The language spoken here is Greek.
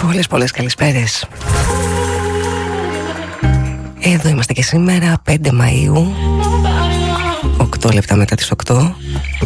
Πολλές καλησπέρες. Εδώ είμαστε και σήμερα 5 Μαΐου, 8 λεπτά μετά τις 8.